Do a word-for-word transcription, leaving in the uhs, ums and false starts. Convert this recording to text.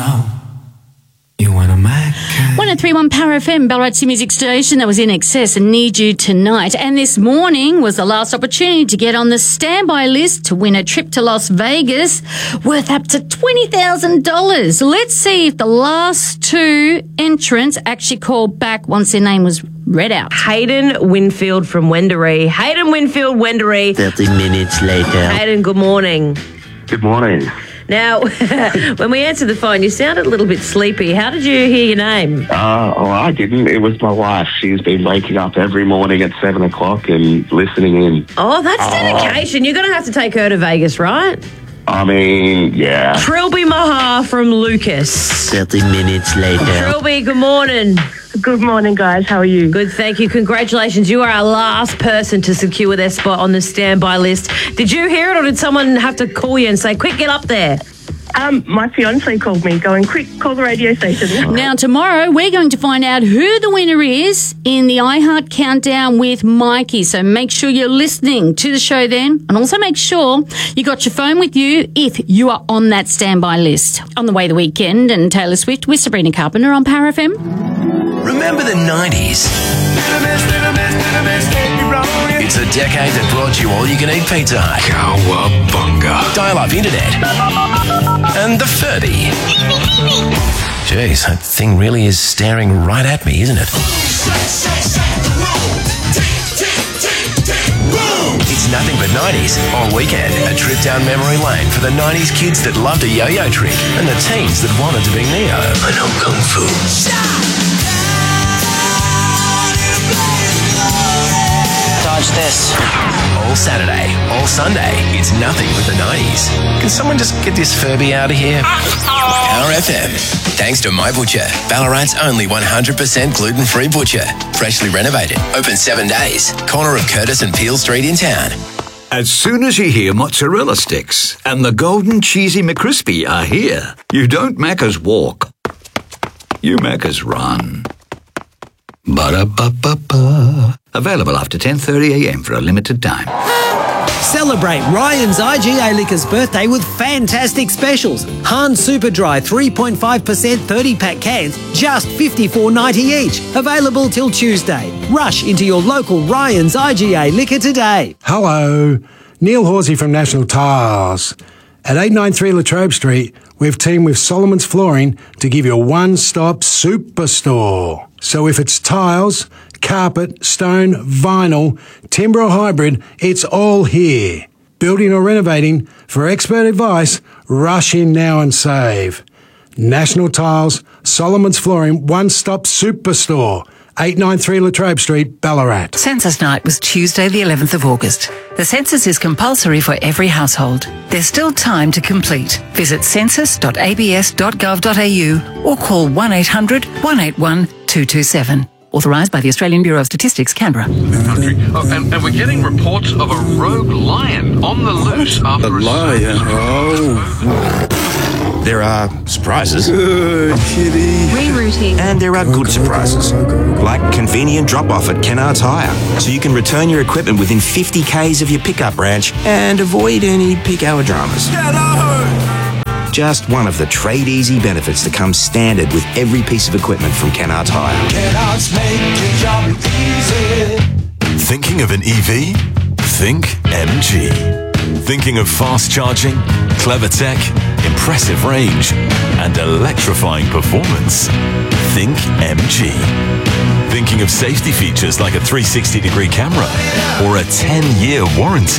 know you want a Mac. one oh three point one Power F M, Ballarat's music station. That was In Excess and Need You Tonight. And this morning was the last opportunity to get on the standby list to win a trip to Las Vegas worth up to twenty thousand dollars. Let's see if the last two entrants actually called back once their name was read out. Hayden Winfield from Wendouree. Hayden Winfield, Wendouree. thirty minutes later. Hayden, good morning. Good morning. Now, when we answered the phone, you sounded a little bit sleepy. How did you hear your name? Uh, oh, I didn't. It was my wife. She's been waking up every morning at seven o'clock and listening in. Oh, that's dedication. You're going to have to take her to Vegas, right? I mean, yeah. Trilby Maha from Lucas. thirty minutes later. Trilby, good morning. Good morning, guys. How are you? Good, thank you. Congratulations. You are our last person to secure their spot on the standby list. Did you hear it, or did someone have to call you and say, quick, get up there? Um, my fiance called me, going, quick, call the radio station. Now, tomorrow, we're going to find out who the winner is in the iHeart Countdown with Mikey. So make sure you're listening to the show then. And also make sure you got your phone with you if you are on that standby list. On the way, The Weekend and Taylor Swift with Sabrina Carpenter on Power F M. Remember the nineties? It's the decade that brought you all-you-can-eat Pizza Hut, Cowabunga, dial-up internet, and the Furby. Jeez, that thing really is staring right at me, isn't it? It's nothing but nineties all weekend. A trip down memory lane for the nineties kids that loved a yo-yo trick and the teens that wanted to be Neo. I know Kung Fu. Dodge this. All Saturday, all Sunday, it's nothing but the nineties. Can someone just get this Furby out of here? Power F M. Thanks to My Butcher, Ballarat's only one hundred percent gluten-free butcher. Freshly renovated. Open seven days. Corner of Curtis and Peel Street in town. As soon as you hear mozzarella sticks and the golden cheesy McCrispy are here, you don't Macca's walk. You Macca's run. Ba-da-ba-ba-ba. Available after ten thirty a m for a limited time. Celebrate Ryan's I G A Liquors birthday with fantastic specials. Han Super Dry three point five percent thirty pack cans, just fifty-four ninety each. Available till Tuesday. Rush into your local Ryan's I G A Liquor today. Hello, Neil Horsey from National Tiles. At eight ninety-three Latrobe Street, we've teamed with Solomon's Flooring to give you a one-stop superstore. So if it's tiles, carpet, stone, vinyl, timber or hybrid, it's all here. Building or renovating, for expert advice, rush in now and save. National Tiles, Solomon's Flooring, one-stop superstore. eight ninety-three Latrobe Street, Ballarat. Census night was Tuesday the eleventh of August. The census is compulsory for every household. There's still time to complete. Visit census dot a b s dot gov dot a u or call one eight hundred, one eight one, two two seven. Authorised by the Australian Bureau of Statistics, Canberra. Oh, and, and we're getting reports of a rogue lion on the loose after a... A lion? Oh. There are surprises. Good kitty. Rerouting. And there are good surprises. Like convenient drop-off at Kennards Hire. So you can return your equipment within fifty kays of your pickup branch and avoid any peak hour dramas. Just one of the trade easy benefits that comes standard with every piece of equipment from Kennards Hire. Kennards make your job easy. Thinking of an E V? Think M G. Thinking of fast charging, clever tech, impressive range, and electrifying performance? Think M G. Thinking of safety features like a three sixty degree camera or a ten year warranty?